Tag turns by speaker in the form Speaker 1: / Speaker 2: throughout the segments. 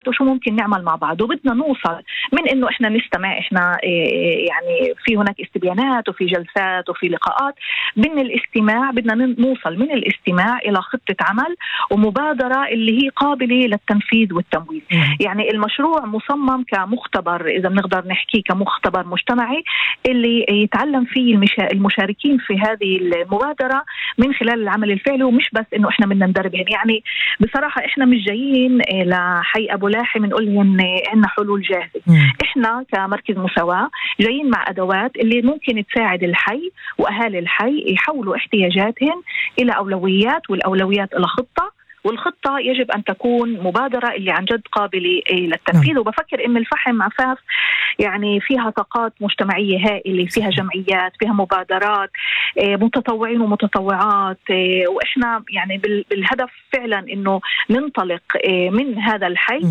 Speaker 1: وشو ممكن نعمل مع بعض. وبدنا نوصل من إنه إحنا نستمع، إحنا يعني في هناك استبيانات وفي جلسات وفي لقاءات. من الاستماع بدنا نوصل من الاستماع إلى خطة عمل ومبادرة اللي هي قابلة للتنفيذ والتمويل. يعني المشروع مصمم كمختبر، إذا بنقدر نحكي كمختبر مجتمعي، اللي يتعلم فيه المشاركين في هذه المبادرة من خلال العمل الفعلي، ومش بس إنه إحنا بدنا ندربهم. يعني بصراحة إحنا مش جايين لحي أبو لاحم نقول لهم عندنا حلول جاهزة. إحنا كمركز مساواة جايين مع أدوات اللي ممكن تساعد الحي وأهالي الحي يحولوا احتياجاتهم إلى أولويات، والأولويات إلى خطة، والخطة يجب أن تكون مبادرة اللي عن جد قابلة للتنفيذ. وبفكر إن الفحم عفاف يعني فيها طاقات مجتمعية هائلة، فيها جمعيات، فيها مبادرات، متطوعين ومتطوعات، وإحنا يعني بالهدف فعلا إنه ننطلق من هذا الحي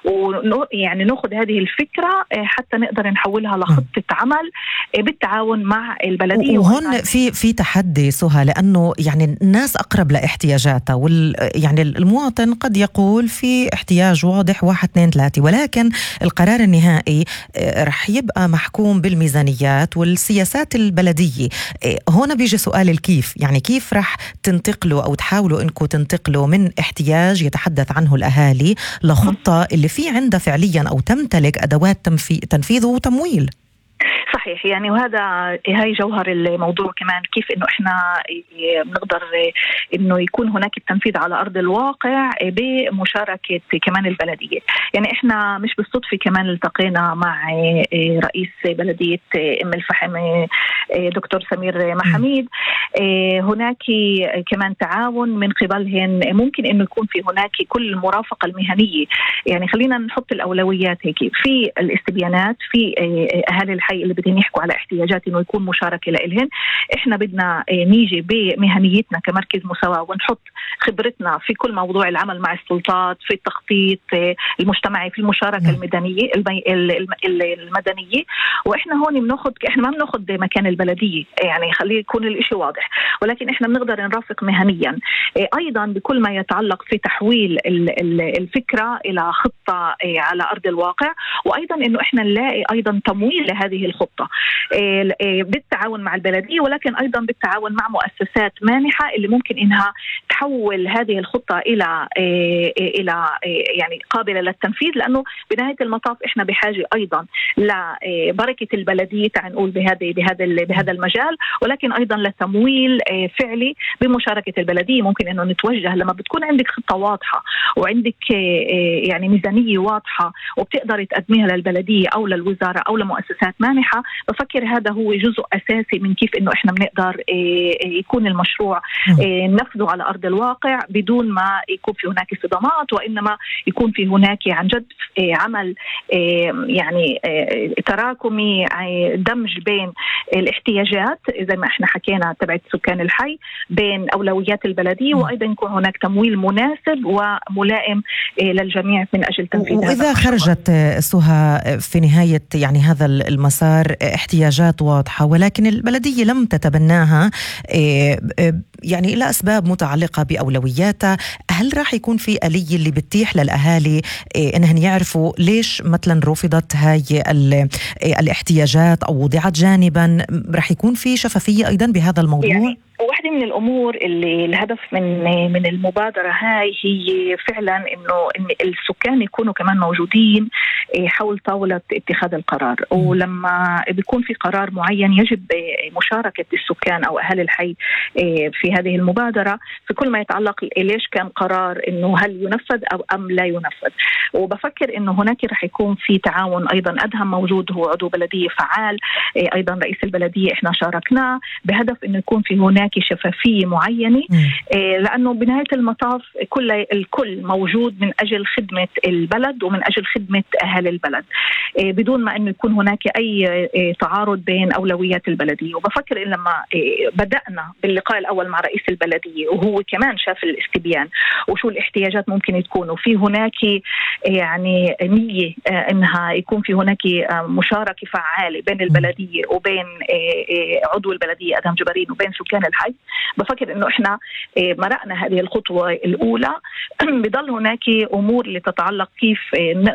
Speaker 1: ويعني نأخذ هذه الفكرة حتى نقدر نحولها لخطة عمل بالتعاون مع البلدية.
Speaker 2: وهون في تحدي سهى، لأنه يعني الناس أقرب لاحتياجاتها، يعني المواطن قد يقول في احتياج واضح 1 2 3، ولكن القرار النهائي رح يبقى محكوم بالميزانيات والسياسات البلدية. هنا بيجي سؤال الكيف، يعني كيف رح تنتقلوا أو تحاولوا إنكم تنتقلوا من احتياج يتحدث عنه الأهالي لخطة اللي في عندها فعليا أو تمتلك أدوات تنفيذ وتمويل.
Speaker 1: صحيح، يعني وهذا هاي جوهر الموضوع كمان، كيف إنه إحنا بنقدر إنه يكون هناك التنفيذ على أرض الواقع بمشاركة كمان البلدية. يعني إحنا مش بالصدفة كمان التقينا مع رئيس بلدية أم الفحم دكتور سمير محميد. هناك كمان تعاون من قبلهن، ممكن إنه يكون في هناك كل المرافقة المهنية. يعني خلينا نحط الأولويات هيك في الاستبيانات، في أهالي الحي اللي بدهم يحكوا على احتياجات إنه يكون مشاركة لإلهن. إحنا بدنا نيجي بمهنيتنا كمركز مساواة ونحط خبرتنا في كل موضوع العمل مع السلطات، في التخطيط المجتمعي، في المشاركة المدنية المدنية. وإحنا هون بناخد، إحنا ما بناخد مكان البلدية، يعني خليه يكون الإشي واضح، ولكن إحنا بنقدر نرافق مهنيا أيضا بكل ما يتعلق في تحويل الفكرة إلى خطة على أرض الواقع، وأيضا إنه إحنا نلاقي أيضا تمويل لهذه الخطة بالتعاون مع البلدية، ولكن أيضا بالتعاون مع مؤسسات مانحة اللي ممكن إنها تحول هذه الخطة إلى يعني قابلة للتنفيذ. لأنه بنهاية المطاف إحنا بحاجة أيضا لبركة البلدية، تعال نقول بهذا المجال، ولكن أيضا لتمويل فعلي بمشاركة البلدية. ممكن إنه نتوجه لما بتكون عندك خطة واضحة وعندك يعني ميزانية واضحة وبتقدر تقدميها للبلدية أو للوزارة أو لمؤسسات مانحة. بفكر هذا هو جزء أساسي من كيف إنه إحنا بنقدر يكون المشروع نفذه على أرض الواقع بدون ما يكون في هناك صدامات، وإنما يكون في هناك عن جد عمل يعني تراكمي، دمج بين الاحتياجات زي ما إحنا حكينا تبعت سكان الحي بين أولويات البلدية، وأيضا يكون هناك تمويل مناسب وملائم للجميع من أجل تنفيذ هذا.
Speaker 2: وإذا خرجت سهى في نهاية يعني هذا المسار احتياجات واضحة ولكن البلدية لم تتبناها يعني إلى أسباب متعلقة بأولوياتها، هل راح يكون في آلية اللي بتتيح للأهالي إنهم يعرفوا ليش مثلا رفضت هاي الاحتياجات أو وضعت جانبا؟ راح يكون في شفافية أيضا بهذا الموضوع؟
Speaker 1: يعني واحدة من الأمور اللي الهدف من المبادرة هاي هي فعلا إن السكان يكونوا كمان موجودين حول طاولة اتخاذ القرار. ولما بيكون في قرار معين يجب مشاركة السكان أو أهل الحي في هذه المبادرة في كل ما يتعلق ليش كان قرار إنه هل ينفذ أو أم لا ينفذ. وبفكر إنه هناك رح يكون في تعاون أيضا. أدهم موجود هو عضو بلدية فعال، أيضا رئيس البلدية إحنا شاركناه بهدف إنه يكون في هناك شفافية معينة، لأنه بنهاية المطاف الكل موجود من أجل خدمة البلد ومن أجل خدمة أهل البلد، بدون ما أنه يكون هناك أي تعارض بين أولويات البلدية. وبفكر إن لما بدأنا باللقاء الأول مع رئيس البلدية وهو كمان شاف الاستبيان وشو الاحتياجات ممكن تكون، وفي هناك يعني نية إنها يكون في هناك مشاركة فعالة بين البلدية وبين عضو البلدية أدهم جبارين وبين سكان الحي. بفكر إنه إحنا مرقنا هذه الخطوة الأولى. بضل هناك أمور اللي تتعلق كيف